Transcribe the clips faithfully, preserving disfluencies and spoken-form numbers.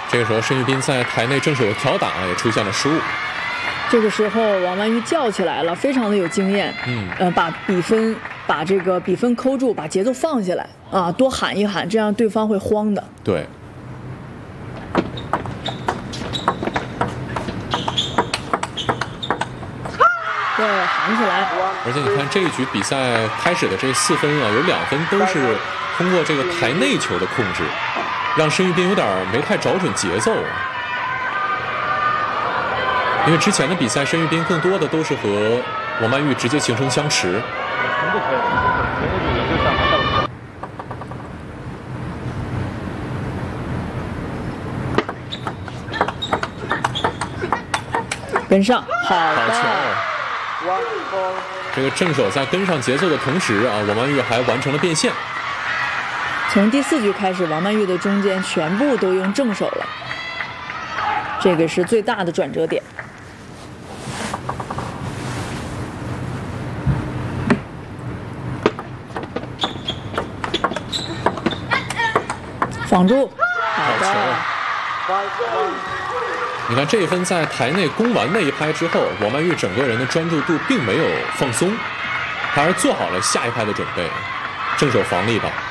这个时候，申玉斌在台内正手的挑打也出现了失误。 这个时候，王曼玉叫起来了，非常的有经验。 嗯， 呃，把比分把这个比分扣住，把节奏放下来啊，多喊一喊，这样对方会慌的。 对。 对，喊起来。 而且你看这一局比赛开始的这四分啊，有两分都是通过这个台内球的控制，让申玉斌有点没太找准节奏。因为之前的比赛，申玉斌更多的都是和王曼玉直接形成相持。 跟上，好的。 好球！这个正手在跟上节奏的同时啊，王曼玉还完成了变线。 从第四局开始，王曼玉的中间全部都用正手了，这个是最大的转折点。防住，好的。 你看这一分在台内攻完那一拍之后，王曼玉整个人的专注度并没有放松，她还是做好了下一拍的准备，正手防力吧。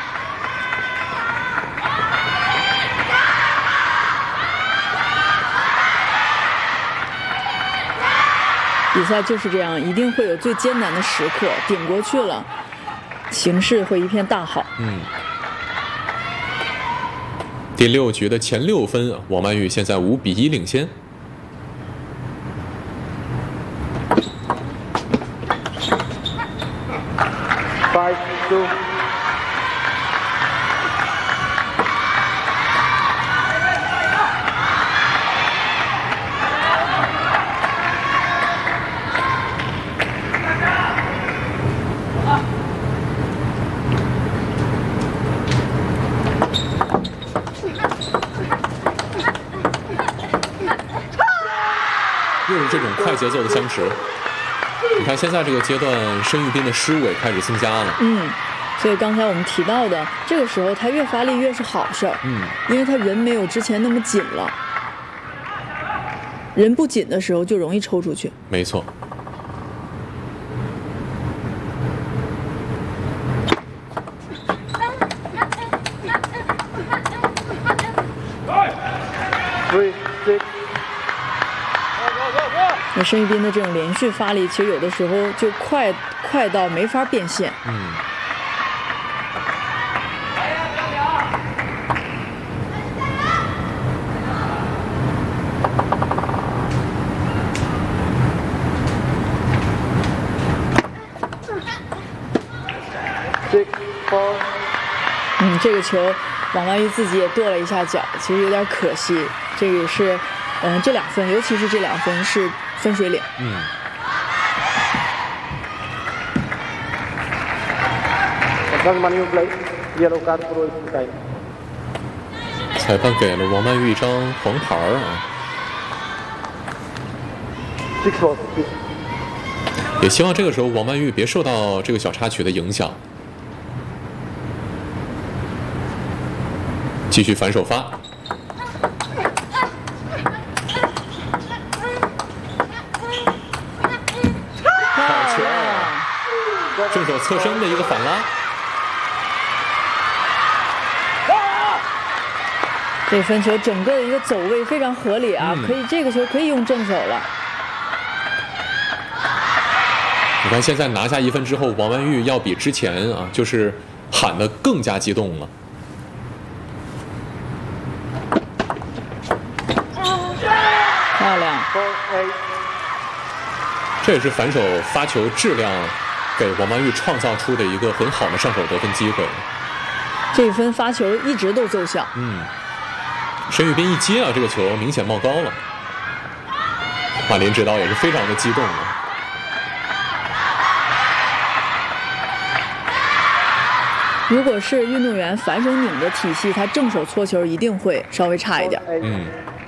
比赛就是这样，一定会有最艰难的时刻，顶过去了，形势会一片大好。 嗯。第六局的前六分，王曼玉现在五比一领先。 Five two。 又是这种快节奏的相持。你看现在这个阶段，申玉斌的失误也开始增加了。 嗯，所以刚才我们提到的，这个时候他越发力越是好事儿。 嗯， 因为他人没有之前那么紧了，人不紧的时候就容易抽出去。 没错。 Three six。 那申玉斌的这种连续发力，其实有的时候就快快到没法变现。 嗯。 Six four。 嗯，这个球王曼玉自己也跺了一下脚，其实有点可惜。这个也是，嗯、呃，这两分，尤其是这两分是分水岭。 嗯。裁判给了王曼玉一张黄牌啊。也希望这个时候王曼玉别受到这个小插曲的影响，继续反手发。好球！正手侧身的一个反拉。 这分球整个的一个走位非常合理啊， 嗯、 可以这个球可以用正手了。 你看现在拿下一分之后，王曼玉要比之前啊，就是喊得更加激动了。 漂亮！ 这也是反手发球质量给王曼玉创造出的一个很好的上手得分机会。 这一分发球一直都奏效。 嗯。申玉斌一接啊，这个球明显冒高了。马林指导也是非常的激动啊。 如果是运动员反手拧的体系，他正手搓球一定会稍微差一点。 嗯。